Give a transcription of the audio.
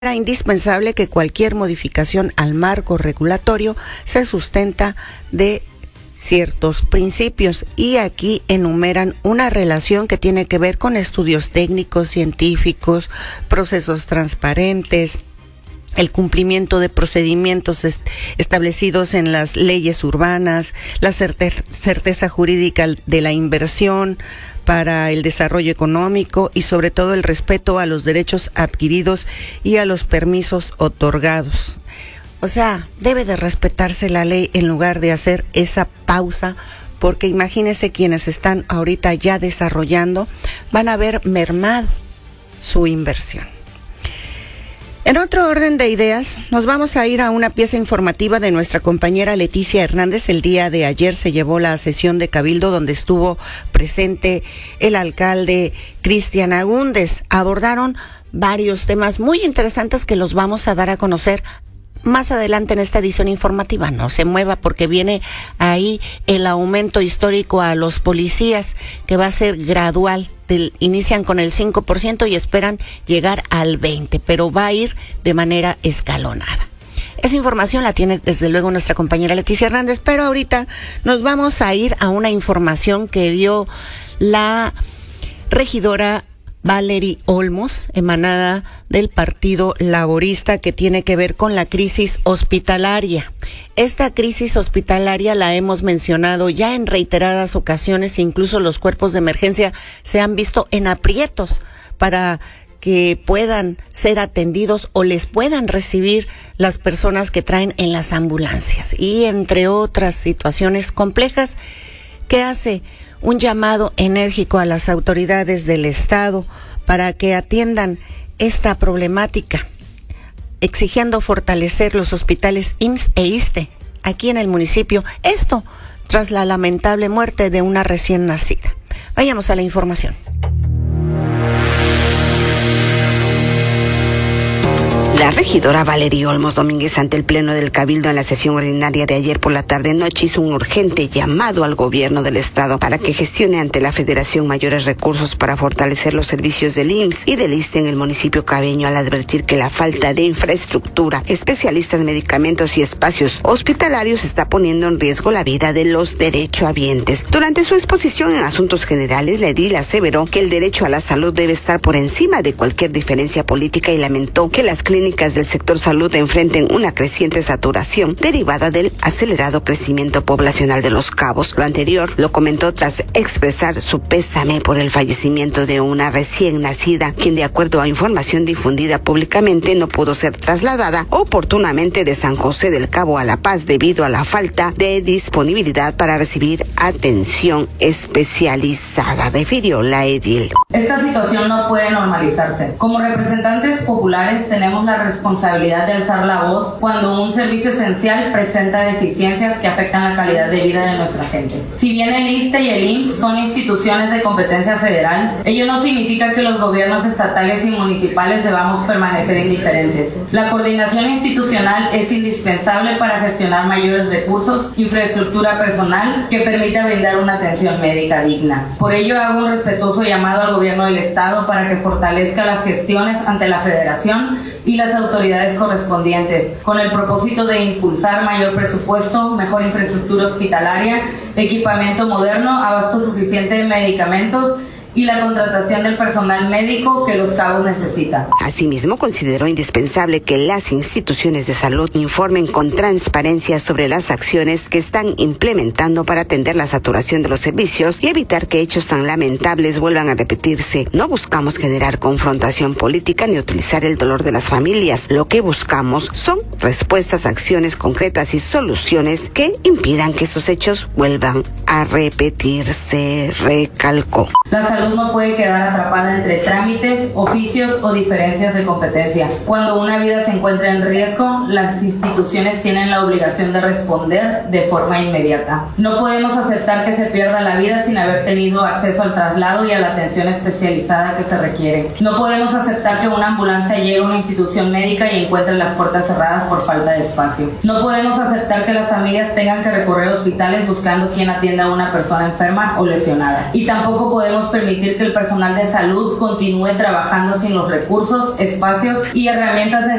Era indispensable que cualquier modificación al marco regulatorio se sustenta de ciertos principios, y aquí enumeran una relación que tiene que ver con estudios técnicos, científicos, procesos transparentes, el cumplimiento de procedimientos establecidos en las leyes urbanas, la certeza jurídica de la inversión para el desarrollo económico y sobre todo el respeto a los derechos adquiridos y a los permisos otorgados. O sea, debe de respetarse la ley en lugar de hacer esa pausa, porque imagínense quienes están ahorita ya desarrollando van a ver mermado su inversión. En otro orden de ideas, nos vamos a ir a una pieza informativa de nuestra compañera Leticia Hernández. El día de ayer se llevó la sesión de Cabildo donde estuvo presente el alcalde Cristian Agúndez. Abordaron varios temas muy interesantes que los vamos a dar a conocer más adelante en esta edición informativa. No se mueva porque viene ahí el aumento histórico a los policías, que va a ser gradual. Inician con el 5% y esperan llegar al 20%, pero va a ir de manera escalonada. Esa información la tiene desde luego nuestra compañera Leticia Hernández, pero ahorita nos vamos a ir a una información que dio la regidora Valerie Olmos, emanada del Partido Laborista, que tiene que ver con la crisis hospitalaria. Esta crisis hospitalaria la hemos mencionado ya en reiteradas ocasiones, incluso los cuerpos de emergencia se han visto en aprietos para que puedan ser atendidos o les puedan recibir las personas que traen en las ambulancias. Y entre otras situaciones complejas, que hace un llamado enérgico a las autoridades del Estado para que atiendan esta problemática, exigiendo fortalecer los hospitales IMSS e ISSSTE aquí en el municipio. Esto tras la lamentable muerte de una recién nacida. Vayamos a la información. La regidora Valerie Olmos Domínguez, ante el Pleno del Cabildo en la sesión ordinaria de ayer por la tarde-noche, hizo un urgente llamado al gobierno del Estado para que gestione ante la Federación mayores recursos para fortalecer los servicios del IMSS y del ISSSTE en el municipio cabeño, al advertir que la falta de infraestructura, especialistas, medicamentos y espacios hospitalarios está poniendo en riesgo la vida de los derechohabientes. Durante su exposición en Asuntos Generales, la edil aseveró que el derecho a la salud debe estar por encima de cualquier diferencia política y lamentó que las clínicas del sector salud enfrenten una creciente saturación derivada del acelerado crecimiento poblacional de Los Cabos. Lo anterior lo comentó tras expresar su pésame por el fallecimiento de una recién nacida, quien, de acuerdo a información difundida públicamente, no pudo ser trasladada oportunamente de San José del Cabo a La Paz debido a la falta de disponibilidad para recibir atención especializada, refirió la edil. Esta situación no puede normalizarse. Como representantes populares tenemos la responsabilidad de alzar la voz cuando un servicio esencial presenta deficiencias que afectan la calidad de vida de nuestra gente. Si bien el ISSSTE y el IMSS son instituciones de competencia federal, ello no significa que los gobiernos estatales y municipales debamos permanecer indiferentes. La coordinación institucional es indispensable para gestionar mayores recursos, infraestructura personal que permita brindar una atención médica digna. Por ello hago un respetuoso llamado al gobierno del Estado para que fortalezca las gestiones ante la Federación y las autoridades correspondientes, con el propósito de impulsar mayor presupuesto, mejor infraestructura hospitalaria, equipamiento moderno, abasto suficiente de medicamentos y la contratación del personal médico que Los Cabos necesita. Asimismo, consideró indispensable que las instituciones de salud informen con transparencia sobre las acciones que están implementando para atender la saturación de los servicios y evitar que hechos tan lamentables vuelvan a repetirse. No buscamos generar confrontación política ni utilizar el dolor de las familias. Lo que buscamos son respuestas, acciones concretas y soluciones que impidan que esos hechos vuelvan a repetirse, recalcó. La salud no puede quedar atrapada entre trámites, oficios o diferencias de competencia. Cuando una vida se encuentra en riesgo, las instituciones tienen la obligación de responder de forma inmediata. No podemos aceptar que se pierda la vida sin haber tenido acceso al traslado y a la atención especializada que se requiere. No podemos aceptar que una ambulancia llegue a una institución médica y encuentre las puertas cerradas por falta de espacio. No podemos aceptar que las familias tengan que recorrer hospitales buscando quién atienda atienda a una persona enferma o lesionada. Y tampoco podemos permitir que el personal de salud continúe trabajando sin los recursos, espacios y herramientas